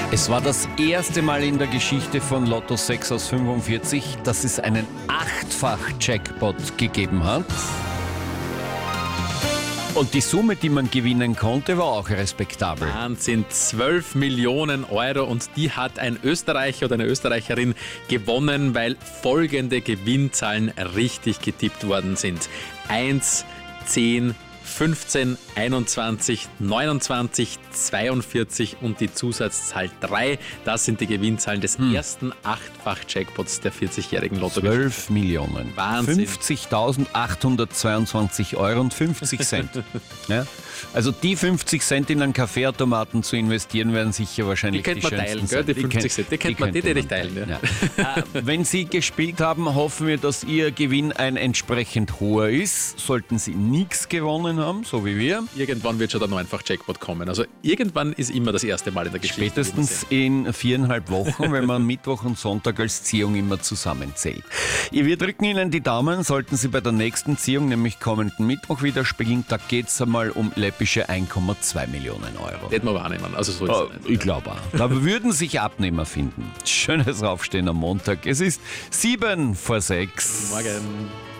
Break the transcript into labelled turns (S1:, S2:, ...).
S1: Es war das erste Mal in der Geschichte von Lotto 6 aus 45, dass es einen 8-fach-Jackpot gegeben hat. Und die Summe, die man gewinnen konnte, war auch respektabel.
S2: Wahnsinn, 12 Millionen Euro, und die hat ein Österreicher oder eine Österreicherin gewonnen, weil folgende Gewinnzahlen richtig getippt worden sind. 1, 10, 15, 21, 29, 42 und die Zusatzzahl 3. Das sind die Gewinnzahlen des ersten 8-fach-Jackpots der 40-jährigen Lotto.
S1: 12 Millionen.
S2: Wahnsinn.
S1: 50.822 Euro und 50 Cent. Ja? Also die 50 Cent in einen Kaffeeautomaten zu investieren, werden sicher wahrscheinlich
S2: die könnte man teilen, gell? Die 50 Cent. Die könnte man teilen. Ja.
S1: Wenn Sie gespielt haben, hoffen wir, dass Ihr Gewinn ein entsprechend hoher ist. Sollten Sie nichts gewonnen haben, so wie wir.
S2: Irgendwann wird schon der 9-fach-Jackpot kommen. Also irgendwann ist immer das erste Mal in der Geschichte.
S1: Spätestens in 4,5 Wochen, wenn man Mittwoch und Sonntag als Ziehung immer zusammenzählt. Wir drücken Ihnen die Daumen, sollten Sie bei der nächsten Ziehung, nämlich kommenden Mittwoch, wieder spielen. Da geht es einmal um läppische 1,2 Millionen Euro.
S2: Hätten wir wahrnehmen. Also so ist es nicht.
S1: Ich glaube auch. Da würden sich Abnehmer finden. Schönes Aufstehen am Montag. Es ist 7 vor 6.
S2: Morgen.